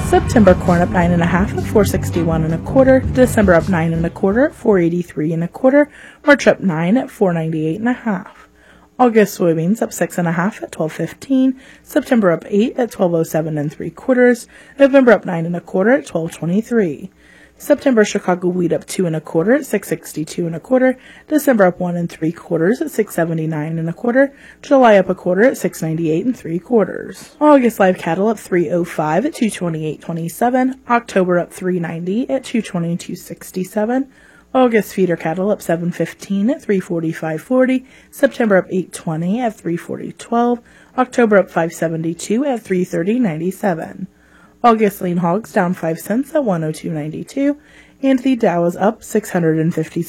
September corn up 9 1/2 at 461 1/4. December up 9 1/4 at 483 1/4. March up 9 at 498 1/2. August soybeans up 6 1/2 at 12.15. September up 8 at 12.07 3/4. November up 9 1/4 at 12.23. September Chicago wheat up 2 1/4 at 662 1/4. December up 1 3/4 at 679 1/4. July up 1/4 at 698 3/4. August live cattle up 305 at 228.27. October up 390 at 222.67. August feeder cattle up 715 at 345.40. September up 820 at 340.12. October up 572 at 330.97. August lean hogs down 5 cents at 102.92, and the Dow is up 656